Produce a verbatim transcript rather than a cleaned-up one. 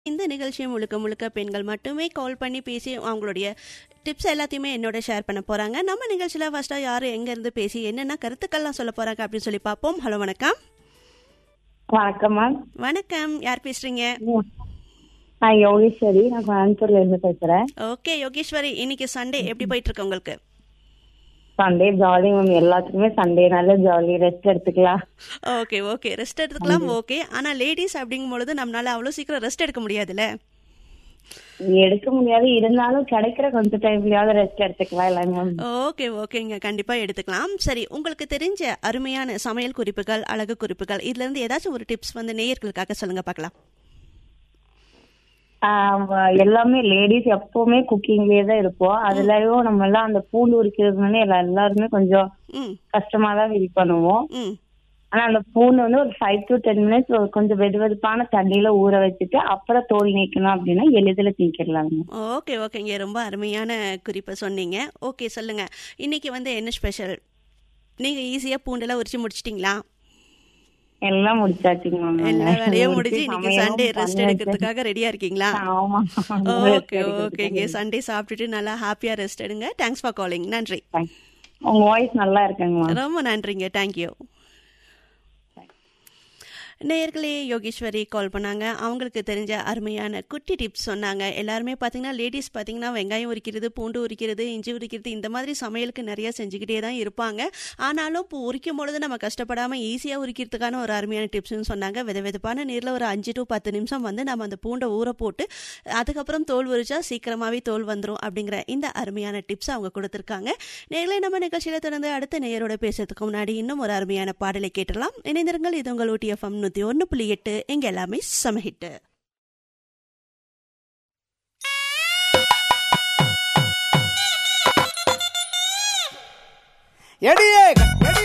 இந்த நிகழ்ச்சி முழுக்க முழுக்க பெண்கள் மட்டுமே கால் பண்ணி பேசி அவங்களுடைய டிப்ஸ் எல்லாத்தையுமே என்னோட ஷேர் பண்ண போறாங்க. நம்ம நிகழ்ச்சியில ஃபர்ஸ்டா யாரு எங்க இருந்து பேசி என்னென்ன கருத்துக்கள்லாம் சொல்ல போறாங்க அப்படின்னு சொல்லி பார்ப்போம். ஹலோ, வணக்கம். வணக்கம் மேம். வணக்கம், யார் பேசுறீங்க? நான் யோகேஸ்வரி, நான் கோயம்புத்தூர்ல இருந்து பேசுறேன். ஓகே யோகேஸ்வரி, இன்னைக்கு சண்டே எப்படி போயிட்டு இருக்கு உங்களுக்கு? சண்டே ஜாலி மேம், எல்லாத்துக்குமே சண்டேனால ஜாலி, ரெஸ்ட் எடுத்துக்கலாம். ஓகே ஓகே ரெஸ்ட் எடுத்துக்கலாம். ஓகே, ஆனா லேடிஸ் அப்படிங்கும் பொழுது நம்மளால அவ்வளவு சீக்கிரம் ரெஸ்ட் எடுக்க முடியாதுல்ல? எடுக்க முடியாது, இருந்தாலும் கிடைக்கிற கொஞ்சம் டைம்லயாவது ரெஸ்ட் எடுத்துக்கலாம் இல்ல மேம்? ஓகே ஓகேங்க, கண்டிப்பா எடுத்துக்கலாம். சரி, உங்களுக்கு தெரிஞ்ச அருமையான சமையல் குறிப்புகள், அழகு குறிப்புகள், இதுல இருந்து ஏதாச்சும் ஒரு டிப்ஸ் வந்து நேயர்களுக்காக சொல்லுங்க பார்க்கலாம். எல்லாமே லேடிஸ் எப்பவுமே குக்கிங்லயே தான் இருப்போம். அதுலயும் நம்ம எல்லாம் அந்த பூண்டு உரிக்கிறதுனால எல்லாருமே கொஞ்சம் கஷ்டமா தான் ஃபீல் பண்ணுவோம். ஆனா அந்த பூண்டு வந்து ஒரு ஃபைவ் டு டென் மினிட்ஸ் கொஞ்சம் வெது வெதுப்பான தண்ணியில ஊற வச்சுட்டு அப்புறம் தோல் நீக்கணும் அப்படின்னா எளிதில் தீக்கிடலாங்க. ஓகே ஓகேங்க, ரொம்ப அருமையான குறிப்பை சொன்னீங்க. ஓகே, சொல்லுங்க, இன்னைக்கு வந்து என்ன ஸ்பெஷல்? நீங்க ஈஸியா பூண்டெல்லாம் உரிச்சு முடிச்சிட்டீங்களா? எல்லாம் முடிச்சாச்சுங்க. எல்லா வேலையும் முடிச்சு இன்னைக்கு சண்டே ரெஸ்ட் எடுக்கிறதுக்காக ரெடியா இருக்கீங்களா? ஓகே ஓகேங்க, சண்டே சாப்பிட்டுட்டு நல்லா ஹாப்பியா ரெஸ்ட் எடுங்க. Thanks for calling. நன்றி. உங்க வாய்ஸ் நல்லா இருக்குங்க. ரொம்ப நன்றிங்க, தேங்க்யூ. நேயர்களே, யோகேஸ்வரி கால் பண்ணாங்க. அவங்களுக்கு தெரிஞ்ச அருமையான குட்டி டிப்ஸ் சொன்னாங்க. எல்லாருமே பார்த்தீங்கன்னா லேடிஸ் பார்த்தீங்கன்னா வெங்காயம் உரிக்கிறது, பூண்டு உரிக்கிறது, இஞ்சி உரிக்கிறது, இந்த மாதிரி சமையலுக்கு நிறைய செஞ்சுக்கிட்டே தான் இருப்பாங்க. ஆனாலும் இப்போ உரிக்கும் பொழுது நம்ம கஷ்டப்படாமல் ஈஸியாக உரிக்கிறதுக்கான ஒரு அருமையான டிப்ஸ்னு சொன்னாங்க. வித விதப்பான நீரில் ஒரு அஞ்சு டு பத்து நிமிஷம் வந்து நம்ம அந்த பூண்டை ஊற போட்டு அதுக்கப்புறம் தோல் உரிச்சா சீக்கிரமாகவே தோல் வந்துடும் அப்படிங்கிற இந்த அருமையான டிப்ஸ் அவங்க கொடுத்துருக்காங்க. நேரில் நம்ம நிகழ்ச்சியில் தொடர்ந்து அடுத்த நேயரோட பேசுறதுக்கு முன்னாடி இன்னும் ஒரு அருமையான பாடலை கேட்டலாம். இணைந்திருங்கள். இது உங்கள் ஊட்டி எஃப்எம் ஒன்னு புள்ளி எட்டு. எங்க எல்லாமே சமஹிட்டு. எடியே